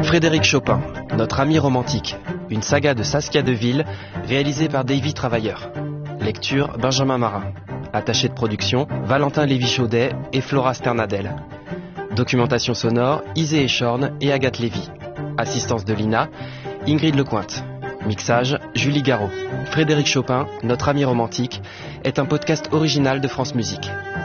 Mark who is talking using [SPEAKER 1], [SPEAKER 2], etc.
[SPEAKER 1] Frédéric Chopin, notre ami romantique, une saga de Saskia Deville, réalisée par Davy Travailleur. Lecture Benjamin Marin. Attaché de production, Valentin Lévy-Chaudet et Flora Sternadel. Documentation sonore, Isée Echorn et Agathe Lévy. Assistance de Lina, Ingrid Lecointe. Mixage, Julie Garot. Frédéric Chopin, notre ami romantique, est un podcast original de France Musique.